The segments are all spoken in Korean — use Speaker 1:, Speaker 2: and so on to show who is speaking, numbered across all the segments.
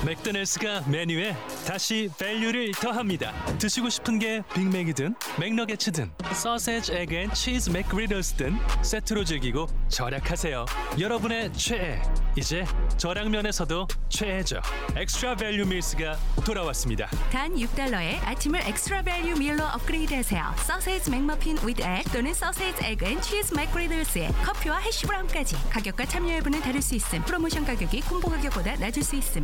Speaker 1: 맥도날드가 메뉴에 다시 밸류를 더합니다. 드시고 싶은 게 빅맥이든 맥너게츠든 소세지 에그 앤 치즈 맥그리들스든 세트로 즐기고 절약하세요. 여러분의 최애, 이제 저량면에서도 최애죠. 엑스트라 밸류 밀스가 돌아왔습니다.
Speaker 2: 단 $6에 아침을 엑스트라 밸류 밀로 업그레이드하세요. 소세지 맥머핀 위드 egg 또는 소세지 에그 앤 치즈 맥그리들스에 커피와 해시브라운까지. 가격과 참여 여부는 다를 수 있음. 프로모션 가격이 콤보 가격보다 낮을 수 있음.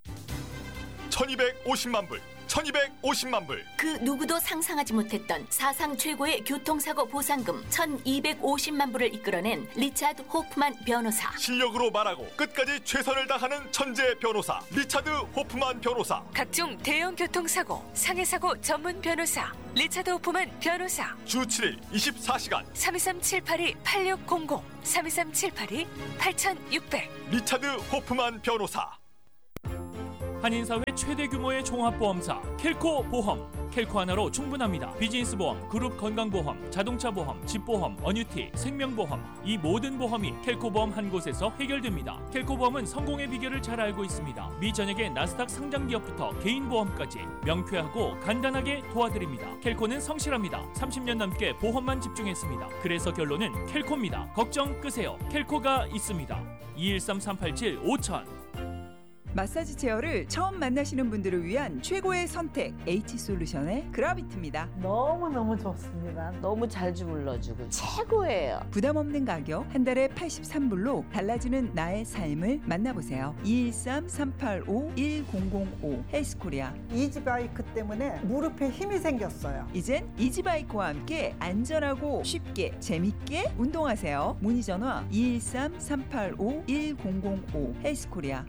Speaker 3: 1250만 불, 1250만 불.
Speaker 4: 그 누구도 상상하지 못했던 사상 최고의 교통사고 보상금 1250만 불을 이끌어낸 리차드 호프만 변호사.
Speaker 3: 실력으로 말하고 끝까지 최선을 다하는 천재 변호사 리차드 호프만 변호사.
Speaker 5: 각종 대형 교통사고, 상해사고 전문 변호사 리차드 호프만 변호사.
Speaker 3: 주 7일 24시간
Speaker 5: 323-782-8600 323-782-8600
Speaker 3: 리차드 호프만 변호사.
Speaker 6: 한인사회 최대 규모의 종합보험사 켈코 보험. 켈코 하나로 충분합니다. 비즈니스 보험, 그룹 건강보험, 자동차 보험, 집보험, 어뉴티, 생명보험, 이 모든 보험이 켈코 보험 한 곳에서 해결됩니다. 켈코 보험은 성공의 비결을 잘 알고 있습니다. 미 전역의 나스닥 상장 기업부터 개인 보험까지 명쾌하고 간단하게 도와드립니다. 켈코는 성실합니다. 30년 넘게 보험만 집중했습니다. 그래서 결론은 켈코입니다. 걱정 끄세요. 켈코가 있습니다. 213-387-5000.
Speaker 7: 마사지 체어를 처음 만나시는 분들을 위한 최고의 선택, H솔루션의 그라비트입니다.
Speaker 8: 너무너무 좋습니다. 너무 잘 주물러주고 최고예요.
Speaker 7: 부담 없는 가격, 한 달에 83불로 달라지는 나의 삶을 만나보세요. 213-385-1005 헬스코리아.
Speaker 8: 이지바이크 때문에 무릎에 힘이 생겼어요.
Speaker 7: 이젠 이지바이크와 함께 안전하고 쉽게 재밌게 운동하세요. 문의 전화 213-385-1005 헬스코리아.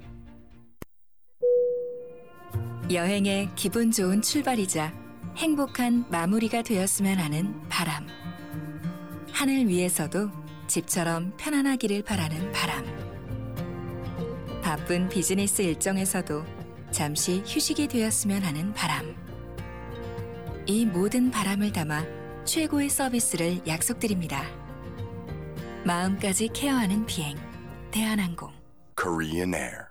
Speaker 2: 여행의 기분 좋은 출발이자 행복한 마무리가 되었으면 하는 바람. 하늘 위에서도 집처럼 편안하기를 바라는 바람. 바쁜 비즈니스 일정에서도 잠시 휴식이 되었으면 하는 바람. 이 모든 바람을 담아 최고의 서비스를 약속드립니다. 마음까지 케어하는 비행, 대한항공.
Speaker 9: Korean Air.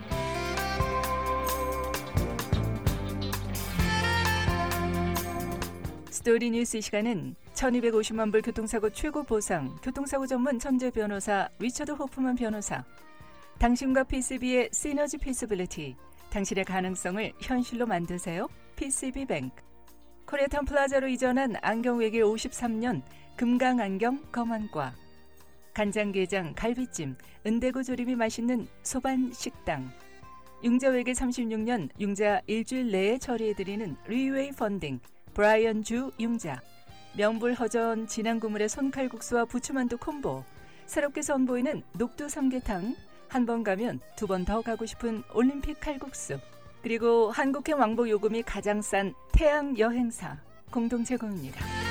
Speaker 10: 스토리 뉴스. 이 시간은 1250만 불 교통사고 최고 보상, 교통사고 전문 천재 변호사 리처드 호프만 변호사, 당신과 PCB의 시너지 피서빌리티, 당신의 가능성을 현실로 만드세요. PCB뱅크. 코리아타운 플라자로 이전한 안경외길 53년 금강안경 검안과, 간장게장, 갈비찜, 은대구 조림이 맛있는 소반식당, 융자외길 36년 융자 일주일 내에 처리해드리는 리웨이 펀딩 브라이언 주 융자, 명불허전 진한 국물의 손칼국수와 부추만두 콤보, 새롭게 선보이는 녹두 삼계탕, 한 번 가면 두 번 더 가고 싶은 올림픽 칼국수, 그리고 한국행 왕복 요금이 가장 싼 태양 여행사 공동 제공입니다.